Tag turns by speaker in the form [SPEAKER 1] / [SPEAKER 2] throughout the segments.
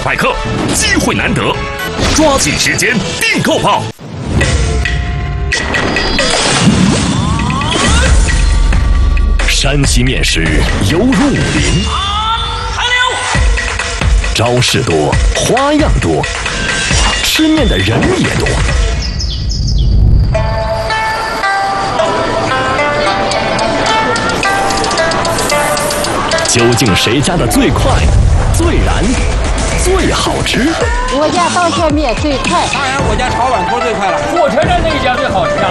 [SPEAKER 1] 百克，机会难得，抓紧时间订购吧！山西面食犹如武林，招式多，花样多，吃面的人也多。究竟谁家的最快、最燃、最好吃？
[SPEAKER 2] 我家刀片面最快，
[SPEAKER 3] 当然我家炒碗头最快了。
[SPEAKER 4] 火车站那一家最好吃啊！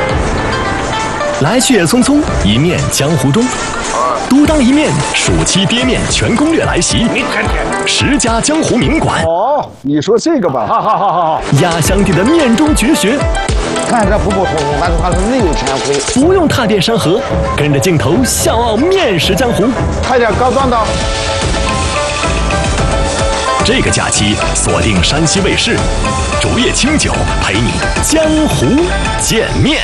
[SPEAKER 1] 来去也匆匆，一面江湖中，独当一面，暑期爹面全攻略来袭，10家江湖名馆。
[SPEAKER 5] 哦，你说这个吧，好，
[SPEAKER 1] 压箱底的面中绝学。
[SPEAKER 5] 看着普普通通，但是它是内有千回。
[SPEAKER 1] 不用踏遍山河，跟着镜头笑傲面食江湖。
[SPEAKER 5] 快点高端的！
[SPEAKER 1] 这个假期锁定山西卫视，竹叶青酒陪你江湖见面。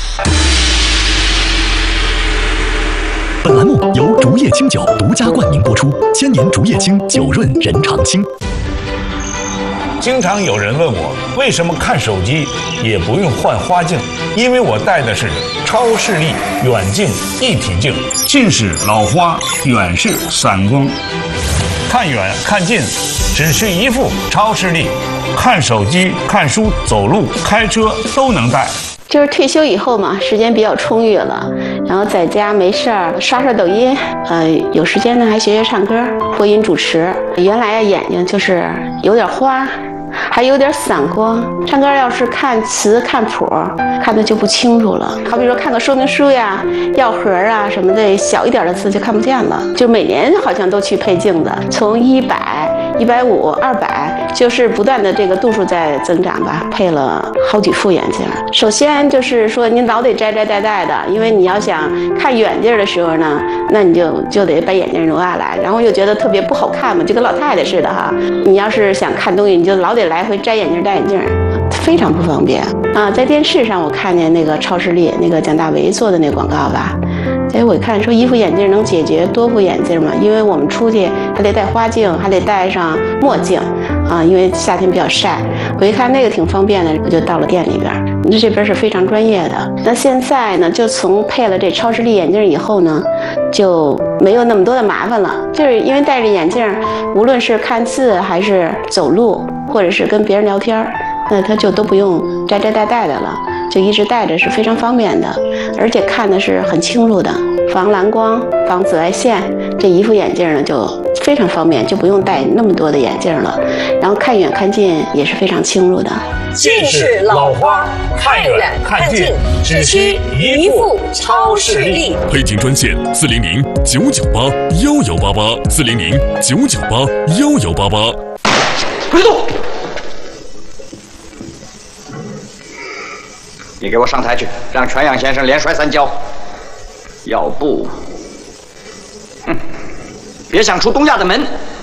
[SPEAKER 1] 本栏目由竹叶青酒独家冠名播出，千年竹叶青，酒润人常青。
[SPEAKER 6] 经常有人问我，为什么看手机也不用换花镜？因为我戴的是超视力远近一体镜，近视老花，远视散光。看远看近，只需一副超视力，看手机、看书、走路、开车都能戴。
[SPEAKER 2] 就是退休以后嘛，时间比较充裕了，然后在家没事儿刷刷抖音，有时间呢还学唱歌、播音主持。原来眼睛就是有点花，还有点散光，唱歌要是看词看谱，看的就不清楚了。好比说看个说明书呀、药盒啊什么的，小一点的字就看不见了。就每年好像都去配镜子，从100、150、200，就是不断的这个度数在增长吧，配了好几副眼镜。首先就是说您老得摘戴的，因为你要想看远近的时候呢，那你就得把眼镜挪下来，然后又觉得特别不好看嘛，就跟老太太似的哈。你要是想看东西，你就老得来回摘眼镜戴眼镜，非常不方便啊。在电视上我看见那个超视力那个蒋大为做的那广告吧，我一看说一副眼镜能解决多副眼镜嘛，因为我们出去还得戴花镜，还得戴上墨镜啊，因为夏天比较晒。我一看那个挺方便的，我就到了店里边。这边是非常专业的。那现在呢，就从配了这超视力眼镜以后呢，就没有那么多的麻烦了。就是因为戴着眼镜，无论是看字还是走路，或者是跟别人聊天，那他就都不用摘戴的了，就一直戴着是非常方便的，而且看的是很清楚的，防蓝光、防紫外线。这一副眼镜呢就非常方便，就不用戴那么多的眼镜了，然后看远看近也是非常清楚的。
[SPEAKER 7] 近视老花，看远看近只需一副超视力。
[SPEAKER 1] 配镜专线400-998-1188，400-998-1188。
[SPEAKER 8] 别动！你给我上台去，让全阳先生连摔3跤。要不，别想出东亚的门。